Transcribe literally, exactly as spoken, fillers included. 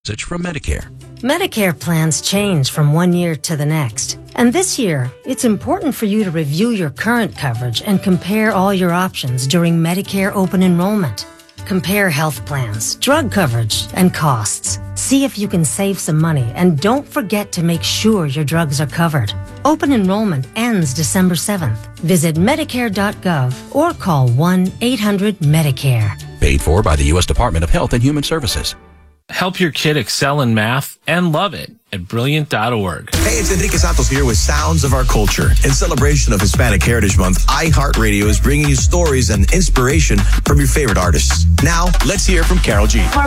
Message from Medicare. Medicare plans change from one year to the next. And this year, it's important for you to review your current coverage and compare all your options during Medicare open enrollment. Compare health plans, drug coverage, and costs. See if you can save some money, and don't forget to make sure your drugs are covered. Open enrollment ends December seventh. Visit Medicare dot gov or call one eight hundred Medicare. Paid for by the U S Department of Health and Human Services. Help your kid excel in math and love it at brilliant dot org. Hey, it's Enrique Santos here with Sounds of Our Culture. In celebration of Hispanic Heritage Month, iHeartRadio is bringing you stories and inspiration from your favorite artists. Now, let's hear from Carol G.